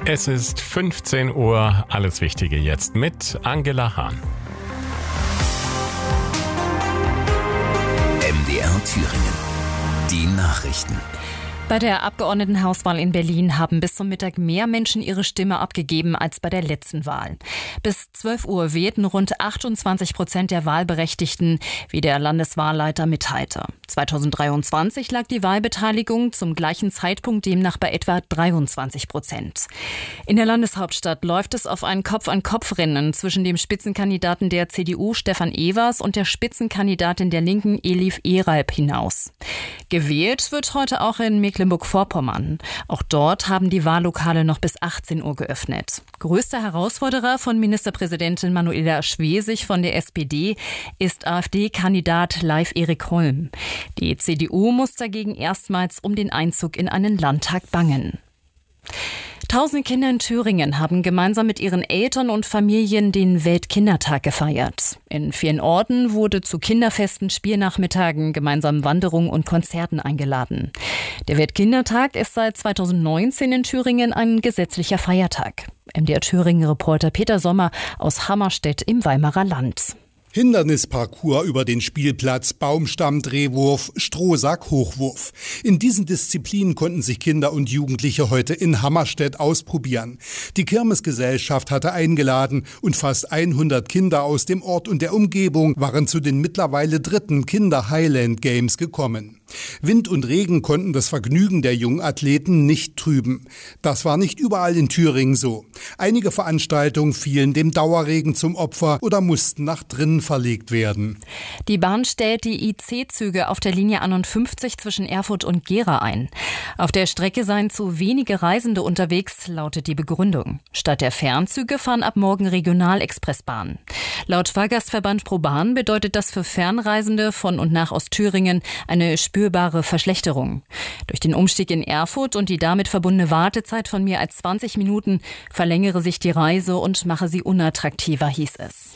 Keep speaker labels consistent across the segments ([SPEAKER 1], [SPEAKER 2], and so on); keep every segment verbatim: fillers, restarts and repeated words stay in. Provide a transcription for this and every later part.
[SPEAKER 1] Es ist fünfzehn Uhr, alles Wichtige jetzt mit Angela Hahn.
[SPEAKER 2] M D R Thüringen. Die Nachrichten.
[SPEAKER 3] Bei der Abgeordnetenhauswahl in Berlin haben bis zum Mittag mehr Menschen ihre Stimme abgegeben als bei der letzten Wahl. Bis zwölf Uhr wählten rund achtundzwanzig Prozent der Wahlberechtigten, wie der Landeswahlleiter mitteilte. zweitausenddreiundzwanzig lag die Wahlbeteiligung zum gleichen Zeitpunkt demnach bei etwa dreiundzwanzig Prozent. In der Landeshauptstadt läuft es auf ein Kopf-an-Kopf-Rennen zwischen dem Spitzenkandidaten der C D U Stefan Evers und der Spitzenkandidatin der Linken Elif Eralp hinaus. Gewählt wird heute auch in Mecklenburg-Vorpommern. Auch dort haben die Wahllokale noch bis achtzehn Uhr geöffnet. Größter Herausforderer von Ministerpräsidentin Manuela Schwesig von der S P D ist AfD-Kandidat Leif Erik Holm. Die C D U muss dagegen erstmals um den Einzug in einen Landtag bangen. Tausend Kinder in Thüringen haben gemeinsam mit ihren Eltern und Familien den Weltkindertag gefeiert. In vielen Orten wurde zu Kinderfesten, Spielnachmittagen, gemeinsamen Wanderungen und Konzerten eingeladen. Der Weltkindertag ist seit zweitausendneunzehn in Thüringen ein gesetzlicher Feiertag. M D R Thüringen-Reporter Peter Sommer aus Hammerstedt im Weimarer Land.
[SPEAKER 4] Hindernisparcours über den Spielplatz, Baumstamm-Drehwurf, Strohsack-Hochwurf. In diesen Disziplinen konnten sich Kinder und Jugendliche heute in Hammerstedt ausprobieren. Die Kirmesgesellschaft hatte eingeladen und fast hundert Kinder aus dem Ort und der Umgebung waren zu den mittlerweile dritten Kinder-Highland Games gekommen. Wind und Regen konnten das Vergnügen der jungen Athleten nicht trüben. Das war nicht überall in Thüringen so. Einige Veranstaltungen fielen dem Dauerregen zum Opfer oder mussten nach drinnen verlegt werden.
[SPEAKER 3] Die Bahn stellt die I C-Züge auf der Linie einundfünfzig zwischen Erfurt und Gera ein. Auf der Strecke seien zu wenige Reisende unterwegs, lautet die Begründung. Statt der Fernzüge fahren ab morgen Regionalexpressbahnen. Laut Fahrgastverband ProBahn bedeutet das für Fernreisende von und nach Ostthüringen eine spürbare Verschlechterung. Durch den Umstieg in Erfurt und die damit verbundene Wartezeit von mehr als zwanzig Minuten verlängere sich die Reise und mache sie unattraktiver, hieß es.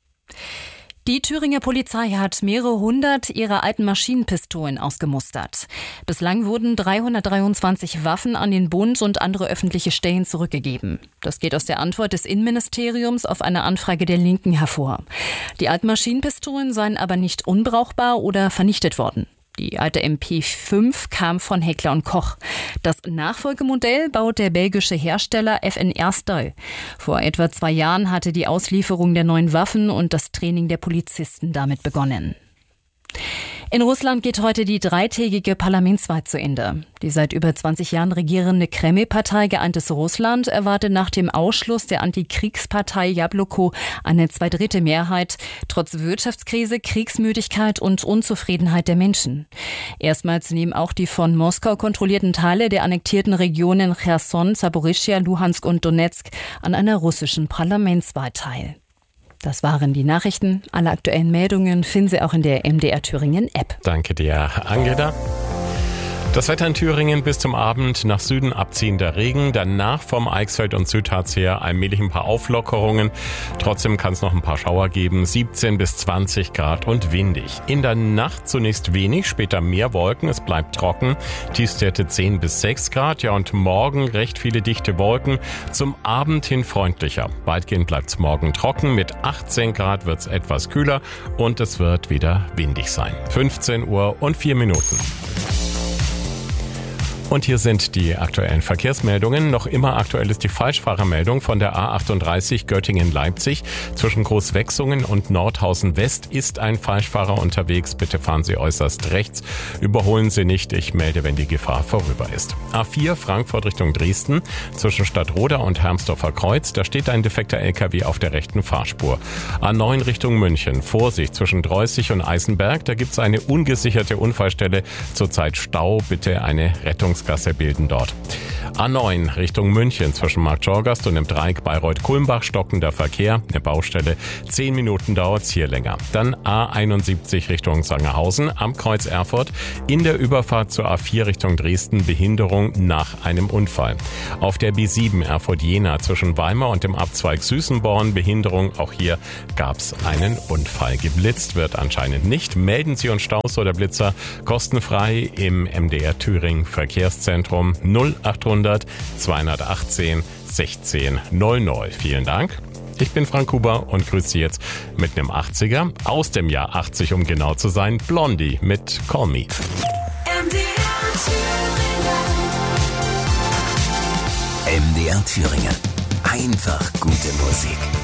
[SPEAKER 3] Die Thüringer Polizei hat mehrere hundert ihrer alten Maschinenpistolen ausgemustert. Bislang wurden dreihundertdreiundzwanzig Waffen an den Bund und andere öffentliche Stellen zurückgegeben. Das geht aus der Antwort des Innenministeriums auf eine Anfrage der Linken hervor. Die alten Maschinenpistolen seien aber nicht unbrauchbar oder vernichtet worden. Die alte M P fünf kam von Heckler und Koch. Das Nachfolgemodell baut der belgische Hersteller F N R-Style. Vor etwa zwei Jahren hatte die Auslieferung der neuen Waffen und das Training der Polizisten damit begonnen. In Russland geht heute die dreitägige Parlamentswahl zu Ende. Die seit über zwanzig Jahren regierende Kreml-Partei Geeintes Russland erwartet nach dem Ausschluss der Antikriegspartei Jabloko eine Zweidrittelmehrheit, trotz Wirtschaftskrise, Kriegsmüdigkeit und Unzufriedenheit der Menschen. Erstmals nehmen auch die von Moskau kontrollierten Teile der annektierten Regionen Cherson, Saporischschja, Luhansk und Donetsk an einer russischen Parlamentswahl teil. Das waren die Nachrichten. Alle aktuellen Meldungen finden Sie auch in der M D R Thüringen App.
[SPEAKER 1] Danke dir, Angela. Das Wetter in Thüringen bis zum Abend, nach Süden abziehender Regen, danach vom Eichsfeld und Südharz her allmählich ein paar Auflockerungen. Trotzdem kann es noch ein paar Schauer geben, siebzehn bis zwanzig Grad und windig. In der Nacht zunächst wenig, später mehr Wolken, es bleibt trocken, Tiefstwerte zehn bis sechs Grad, ja und morgen recht viele dichte Wolken, zum Abend hin freundlicher. Weitgehend bleibt es morgen trocken, mit achtzehn Grad wird es etwas kühler und es wird wieder windig sein. fünfzehn Uhr und vier Minuten. Und hier sind die aktuellen Verkehrsmeldungen. Noch immer aktuell ist die Falschfahrermeldung von der A achtunddreißig Göttingen-Leipzig. Zwischen Großwechsungen und Nordhausen West ist ein Falschfahrer unterwegs. Bitte fahren Sie äußerst rechts. Überholen Sie nicht. Ich melde, wenn die Gefahr vorüber ist. A vier Frankfurt Richtung Dresden. Zwischen Stadtroda und Hermsdorfer Kreuz. Da steht ein defekter L K W auf der rechten Fahrspur. A neun Richtung München. Vorsicht zwischen Dreußig und Eisenberg. Da gibt es eine ungesicherte Unfallstelle. Zurzeit Stau. Bitte eine Rettungs Gasse bilden dort. A neun Richtung München zwischen Marktschorgast und dem Dreieck Bayreuth-Kulmbach stockender Verkehr. Eine Baustelle. Zehn Minuten dauert es hier länger. Dann A einundsiebzig Richtung Sangerhausen am Kreuz Erfurt. In der Überfahrt zur A vier Richtung Dresden Behinderung nach einem Unfall. Auf der B sieben Erfurt-Jena zwischen Weimar und dem Abzweig Süßenborn Behinderung. Auch hier gab es einen Unfall. Geblitzt wird anscheinend nicht. Melden Sie uns Staus oder Blitzer kostenfrei im M D R Thüringen Verkehrszentrum null acht achthundert zweihundertachtzehn sechzehn null null. Vielen Dank. Ich bin Frank Huber und grüße Sie jetzt mit einem achtziger aus dem Jahr achtzig, um genau zu sein. Blondie mit Call Me.
[SPEAKER 2] M D R Thüringen. Einfach gute Musik.